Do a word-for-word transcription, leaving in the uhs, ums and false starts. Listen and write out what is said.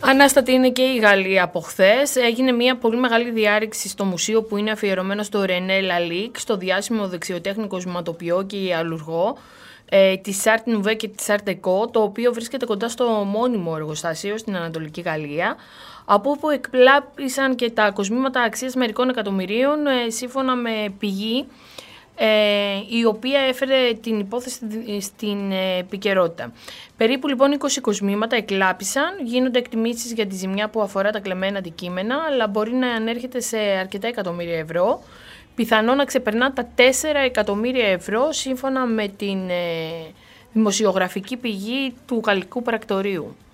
Ανάστατη είναι και η Γαλλία από χθες. Έγινε μια πολύ μεγάλη διάρρηξη στο μουσείο που είναι αφιερωμένο στο Ρενέ Λαλίκ, στο διάσημο δεξιοτέχνη κοσματοποιό και ιαλουργό ε, της Art Nouveau και της Art Deco, το οποίο βρίσκεται κοντά στο μόνιμο εργοστάσιο στην Ανατολική Γαλλία, από όπου εκπλάπησαν και τα κοσμήματα αξίας μερικών εκατομμυρίων, ε, σύμφωνα με πηγή, Ε, η οποία έφερε την υπόθεση στην ε, επικαιρότητα. Περίπου λοιπόν είκοσι κοσμήματα εκλάπησαν, γίνονται εκτιμήσεις για τη ζημιά που αφορά τα κλεμμένα αντικείμενα, αλλά μπορεί να ανέρχεται σε αρκετά εκατομμύρια ευρώ, πιθανό να ξεπερνά τα τέσσερα εκατομμύρια ευρώ σύμφωνα με την ε, δημοσιογραφική πηγή του γαλλικού πρακτορείου.